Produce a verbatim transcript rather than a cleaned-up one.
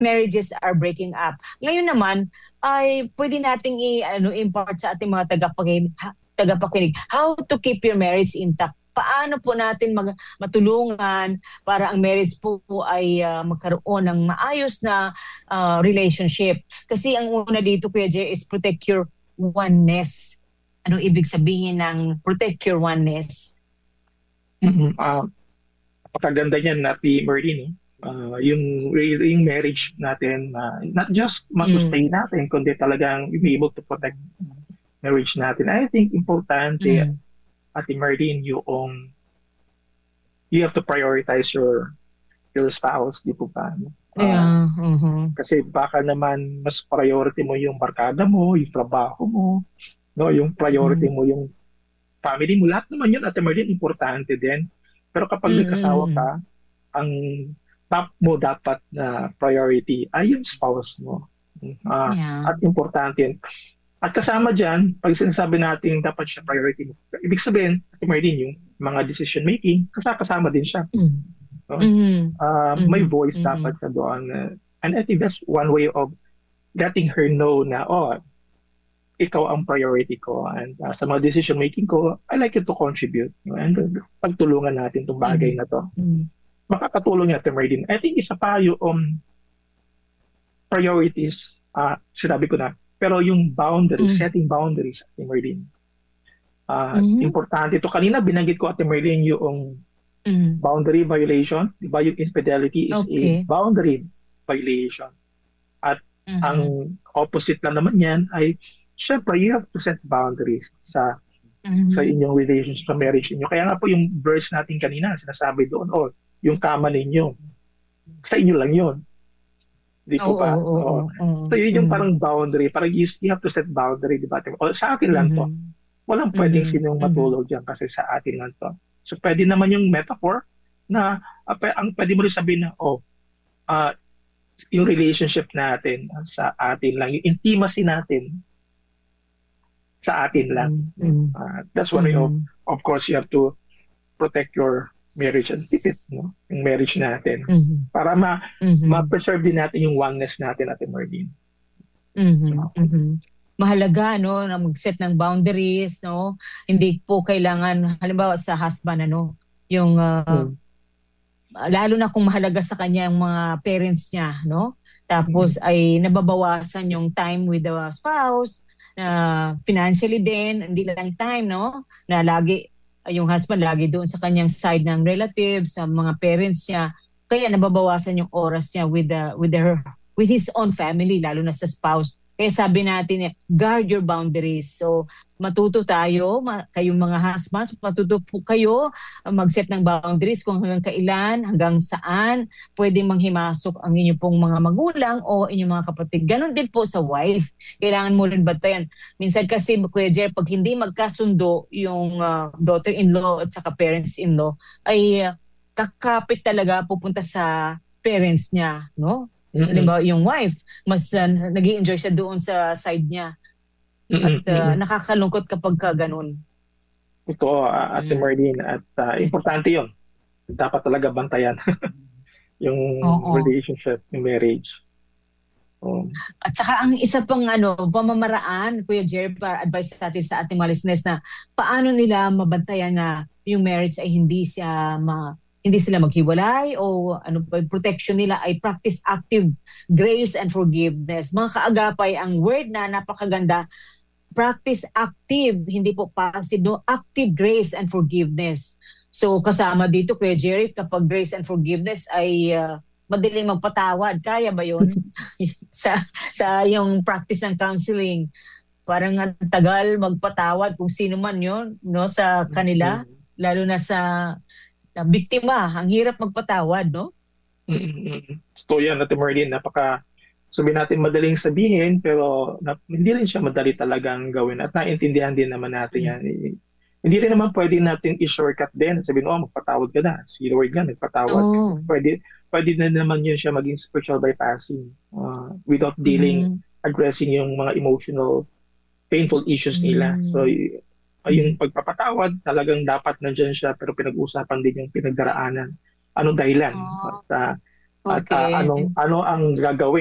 marriages are breaking up. Ngayon naman, ay pwede nating i, ano, impart sa ating mga tagapakinig, ha- tagapakinig how to keep your marriage intact. Paano po natin mag, matulungan para ang marriage po, po ay ah, magkaroon ng maayos na ah, relationship. Kasi ang una dito, Kuya Jay, is protect your oneness. Anong ibig sabihin ng protect your oneness? Mm, ah, napakaganda niyan, Ate Merlin, no? Ah, yung yung marriage natin, ah, not just Mm, masustain natin, kundi talagang be able to protect marriage natin. I think importante, mm. Ate Merlin, yung you have to prioritize your your spouse, di po ba? No? Ah, Yeah, mhm. kasi baka naman mas priority mo yung barkada mo, yung trabaho mo, no, yung priority Mm. mo yung family mo. Lahat naman yun, Ate Merlin, importante din. Pero kapag may kasawa Mm. ka, ang top mo dapat na priority ay yung spouse mo. Ah, Yeah. at importante yun. At kasama dyan, pag sinasabi natin dapat siya priority mo, ibig sabihin, Ate Merlin, yung mga decision making, kasama din siya. Mm. No? Mhm. Uh, may Mhm. voice dapat Mhm. sa doon. Uh, and I think that's one way of letting her know na, oh, ikaw ang priority ko. And uh, sa mga decision making ko, I like you to contribute. No? And uh, pagtulungan natin itong bagay Mhm. na to. Mhm. Makakatulong yan, Merlin. I think isa pa yung um, priorities, uh, sinabi ko na, pero yung boundaries, Mhm. setting boundaries, Ate Merlin. Uh, Mhm. importante ito. Kanina binanggit ko, Ate Merlin, yung Mhm. boundary violation. Di ba yung infidelity is a Okay. boundary violation. At Mhm. ang opposite lang naman yan ay, syempre, you have to set boundaries sa sa Mhm. inyong relationship, sa marriage niyo. Kaya nga po yung verse natin kanina, sinasabi doon, oh, yung kama ninyo, sa inyo lang yun. Di po Oo, ba? oo, Oo. oo. Oo. So yun yung Mhm. parang boundary. Parang you, you have to set boundary, di ba? O, sa akin lang to. Mhm. Walang pwedeng Mhm. sinong Mhm. matulog dyan kasi sa atin lang to. So pwede naman yung metaphor na ah, pe- ang pwede mo rin sabihin na, oh, ah, yung relationship natin sa atin lang, yung intimacy natin sa atin lang. Mhm. No? Mhm. Uh, that's one way of, Mhm. of course, you have to protect your marriage and keep it, no? Yung marriage natin. Mhm. Para ma, Mhm. ma-preserve din natin yung oneness natin, Ate Marlene. Mhm. So, Mhm. Mahalaga, no, na mag-set ng boundaries, no. Hindi po kailangan halimbawa sa husband, ano, yung ah, mm, lalo na kung mahalaga sa kanya yung mga parents niya, no? mm, Tapos ay nababawasan yung time with the spouse, na financially din, hindi lang time, no? Na lagi, ay, yung husband lagi doon sa kanyang side ng relatives, sa mga parents niya. Kaya nababawasan yung oras niya with the with her with his own family, lalo na sa spouse. Kaya sabi natin, eh, guard your boundaries. So, matuto tayo, ma- kayong mga husbands, matuto po kayo uh, mag-set ng boundaries kung hanggang kailan, hanggang saan pwedeng manghimasok ang inyong pong mga magulang o inyong mga kapatid. Ganon din po sa wife. Kailangan mo rin bantayan. Minsan kasi, Kuya Jer, pag hindi magkasundo yung uh, daughter-in-law at saka parents-in-law, ay uh, kakapit talaga pupunta sa parents niya, no? mm, Halimbawa, yung wife, mas uh, nag enjoy siya doon sa side niya. At mm, uh, mm. nakakalungkot kapag ka ganun. Totoo, uh, Ate Mm. Marlene. At uh, importante yun. Dapat talaga bantayan yung Oo. relationship, yung marriage. Um, At saka ang isa pang ano, pamamaraan, Kuya Jerry, para advice sa atin sa ating mga listeners na paano nila mabantayan na yung marriage ay hindi siya ma, hindi sila maghiwalay o ano pa, yung protection nila ay practice active grace and forgiveness. Mga kaagapay, ang word na napakaganda, practice active, hindi po passive, no? Active grace and forgiveness. So kasama dito, Kuya Jerry, kapag grace and forgiveness ay uh, madaling magpatawad. Kaya ba yun? sa sa yung practice ng counseling, parang ang tagal magpatawad kung sino man yun, no, sa kanila, mm, lalo na sa na biktima, ang hirap magpatawad, no? mm, mm, mm. Totoo yan, Ate Marlene. Napaka, sabihin natin madaling sabihin, pero na, hindi rin siya madali talagang gawin. At naintindihan din naman natin Mm. yan. Eh, hindi rin naman pwede natin i-shortcut din. Sabihin, oh, magpatawad ka na. Si Lord nga, nagpatawad. Kasi Oo. pwede, pwede na naman yun siya maging spiritual bypassing uh, without dealing, Mhm. addressing yung mga emotional, painful issues nila. So, Mhm. y- yung Mhm. pagpapatawad, talagang dapat nandyan siya, pero pinag-uusapan din yung pinagdaraanan. Anong dahilan? At Oh. uh, at ah, Okay. anong ano ang gagawin